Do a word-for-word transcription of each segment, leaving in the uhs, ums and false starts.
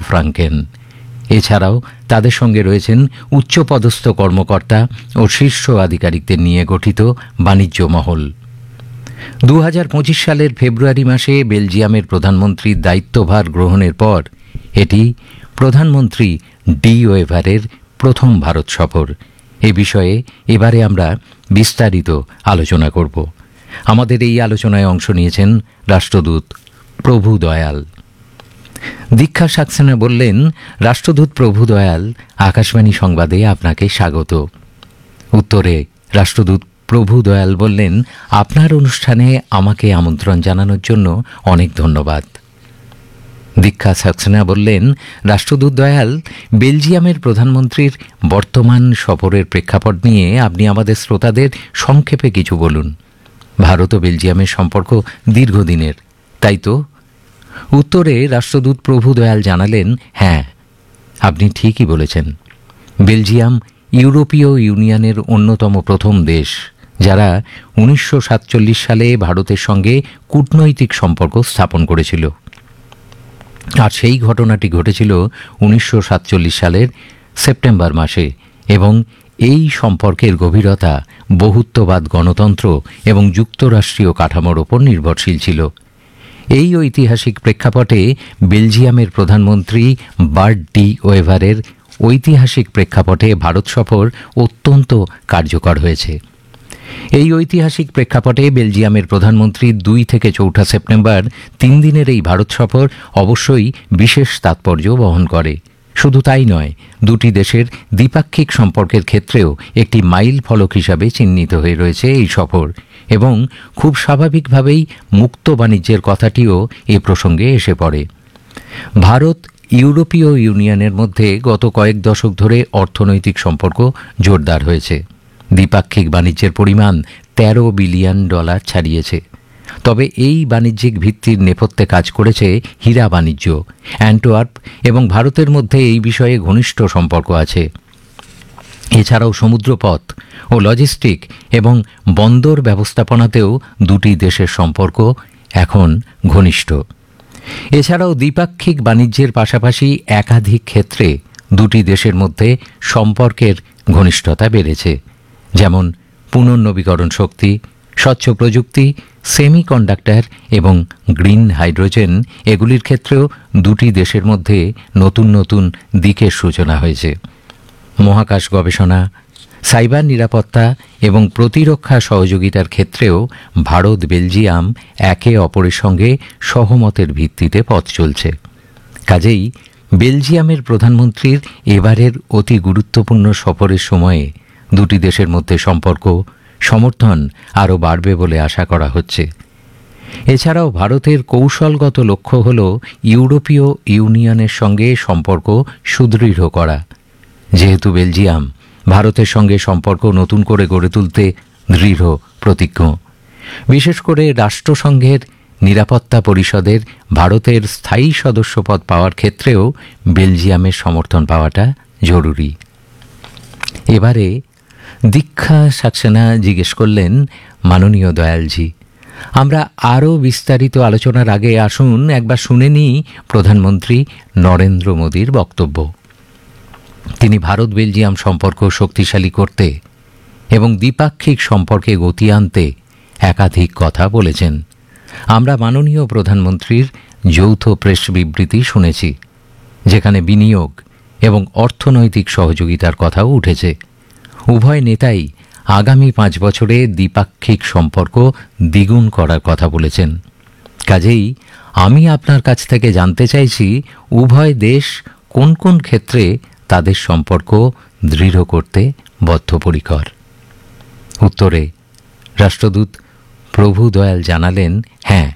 ফ্রাঙ্কেন। এছাড়াও তাদের সঙ্গে রয়েছেন উচ্চপদস্থ কর্মকর্তা ও শীর্ষ আধিকারিকদের নিয়ে গঠিত বাণিজ্য মহল। দু হাজার পঁচিশ সালের ফেব্রুয়ারি মাসে বেলজিয়ামের প্রধানমন্ত্রীর দায়িত্বভার গ্রহণের পর এটি প্রধানমন্ত্রী ডি ওয়েভারের প্রথম ভারত সফর। এ বিষয়ে এবারে আমরা বিস্তারিত আলোচনা করব। আমাদের এই আলোচনায় অংশ নিয়েছেন রাষ্ট্রদূত প্রভু দয়াল। দীক্ষা সাক্সেনা বললেন, রাষ্ট্রদূত প্রভু দয়াল, আকাশবাণী সংবাদে আপনাকে স্বাগত। উত্তরে রাষ্ট্রদূত প্রভু দয়াল বললেন, আপনার অনুষ্ঠানে আমাকে আমন্ত্রণ জানানোর জন্য অনেক ধন্যবাদ। দীক্ষা সাক্সেনা বললেন, রাষ্ট্রদূত দয়াল, বেলজিয়ামের প্রধানমন্ত্রীর বর্তমান সফরের প্রেক্ষাপট নিয়ে আপনি আমাদের শ্রোতাদের সংক্ষেপে কিছু বলুন। ভারত ও বেলজিয়ামের সম্পর্ক দীর্ঘদিনের, তাই তো? উত্তরে রাষ্ট্রদূত প্রভু দয়াল জানালেন, হ্যাঁ, আপনি ঠিকই বলেছেন। বেলজিয়াম ইউরোপীয় ইউনিয়নের অন্যতম প্রথম দেশ যারা উনিশশো সাতচল্লিশ সালে ভারতের সঙ্গে কূটনৈতিক সম্পর্ক স্থাপন করেছিল। আর সেই ঘটনাটি ঘটেছিল উনিশশো সাতচল্লিশ সালের সেপ্টেম্বর মাসে, এবং এই সম্পর্কের গভীরতা বহুত্ববাদ, গণতন্ত্র এবং যুক্তরাষ্ট্রীয় কাঠামোর ওপর নির্ভরশীল ছিল। এই ঐতিহাসিক প্রেক্ষাপটে বেলজিয়ামের প্রধানমন্ত্রী বার্ট ডি ওয়েভারের ঐতিহাসিক প্রেক্ষাপটে ভারত সফর অত্যন্ত কার্যকর হয়েছে। এই ঐতিহাসিক প্রেক্ষাপটে বেলজিয়ামের প্রধানমন্ত্রী দুই থেকে চৌঠা সেপ্টেম্বর তিন দিনের এই ভারত সফর অবশ্যই বিশেষ তাৎপর্য বহন করে। শুধু তাই নয়, দুটি দেশের দ্বিপাক্ষিক সম্পর্কের ক্ষেত্রেও একটি মাইল ফলক হিসাবে চিহ্নিত হয়ে রয়েছে এই সফর, এবং খুব স্বাভাবিকভাবেই মুক্ত বাণিজ্যের কথাটিও এ প্রসঙ্গে এসে পড়ে। ভারত ইউরোপীয় ইউনিয়নের মধ্যে গত কয়েক দশক ধরে অর্থনৈতিক সম্পর্ক জোরদার হয়েছে। দ্বিপাক্ষিক বাণিজ্যের পরিমাণ তেরো বিলিয়ন ডলার ছাড়িয়েছে। তবে এই বাণিজ্যিক ভিত্তির নেপথ্যে কাজ করেছে হীরা বাণিজ্য। অ্যান্টওয়ার্প এবং ভারতের মধ্যে এই বিষয়ে ঘনিষ্ঠ সম্পর্ক আছে। এছাড়াও সমুদ্রপথ ও লজিস্টিক এবং বন্দর ব্যবস্থাপনাতেও দুটি দেশের সম্পর্ক এখন ঘনিষ্ঠ। এছাড়াও দ্বিপাক্ষিক বাণিজ্যের পাশাপাশি একাধিক ক্ষেত্রে দুটি দেশের মধ্যে সম্পর্কের ঘনিষ্ঠতা বেড়েছে, যেমন পুনর্নবীকরণ শক্তি, স্বচ্ছ প্রযুক্তি, সেমিকন্ডাক্টর এবং গ্রিন হাইড্রোজেন। এগুলির ক্ষেত্রেও দুটি দেশের মধ্যে নতুন নতুন দিকের সূচনা হয়েছে। মহাকাশ গবেষণা, সাইবার নিরাপত্তা এবং প্রতিরক্ষা সহযোগিতার ক্ষেত্রেও ভারত বেলজিয়াম একে অপরের সঙ্গে সহমতের ভিত্তিতে পথ চলছে। কাজেই বেলজিয়ামের প্রধানমন্ত্রীর এবারের অতি গুরুত্বপূর্ণ সফরের সময়ে দুটি দেশের মধ্যে সম্পর্ক সমর্থন আরও বাড়বে বলে আশা করা হচ্ছে। এছাড়াও ভারতের কৌশলগত লক্ষ্য হল ইউরোপীয় ইউনিয়নের সঙ্গে সম্পর্ক সুদৃঢ় করা। যেহেতু বেলজিয়াম ভারতের সঙ্গে সম্পর্ক নতুন করে গড়ে তুলতে দৃঢ় প্রতিজ্ঞ, বিশেষ করে রাষ্ট্রসংঘের নিরাপত্তা পরিষদের ভারতের স্থায়ী সদস্যপদ পাওয়ার ক্ষেত্রেও বেলজিয়ামের সমর্থন পাওয়াটা জরুরি। এবারে দীক্ষা সাক্সেনা জিজ্ঞেস করলেন, মাননীয় দয়ালজি, আমরা আরও বিস্তারিত আলোচনার আগে আসুন একবার শুনে নিই প্রধানমন্ত্রী নরেন্দ্র মোদীর বক্তব্য। তিনি ভারত বেলজিয়াম সম্পর্ক শক্তিশালী করতে এবং দ্বিপাক্ষিক সম্পর্কে গতি আনতে একাধিক কথা বলেছেন। আমরা মাননীয় প্রধানমন্ত্রীর যৌথ প্রেস বিবৃতি শুনেছি, যেখানে বিনিয়োগ এবং অর্থনৈতিক সহযোগিতার কথাও উঠেছে। উভয় নেতাই আগামী পাঁচ বছরে দ্বিপাক্ষিক সম্পর্ক দ্বিগুণ করার কথা বলেছেন। কাজেই আমি আপনার কাছ থেকে জানতে চাইছি, উভয় দেশ কোন কোন ক্ষেত্রে তাদের সম্পর্ক দৃঢ় করতে বদ্ধপরিকর। উত্তরে রাষ্ট্রদূত প্রভু দয়াল জানালেন, হ্যাঁ,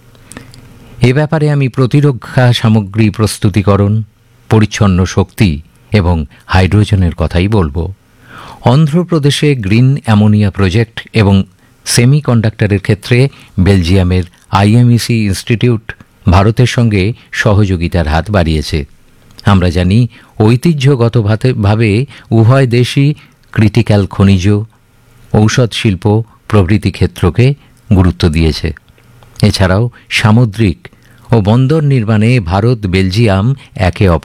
এ ব্যাপারে আমি প্রতিরক্ষা সামগ্রী প্রস্তুতিকরণ, পরিচ্ছন্ন শক্তি এবং হাইড্রোজেনের কথাই বলবো। অন্ধ্রপ্রদেশে গ্রিন অ্যামোনিয়া প্রজেক্ট এবং সেমিকন্ডাক্টরের ক্ষেত্রে বেলজিয়ামের আইএমইসি ইনস্টিটিউট ভারতের সঙ্গে সহযোগিতার হাত বাড়িয়েছে। আমরা জানি ঐতিহ্যগতভাবে উভয় দেশই ক্রিটিক্যাল খনিজ, ঔষধ শিল্প প্রভৃতি ক্ষেত্রকে গুরুত্ব দিয়েছে। এছাড়াও সামুদ্রিক ও বন্দর নির্মাণে ভারত বেলজিয়াম একে অপর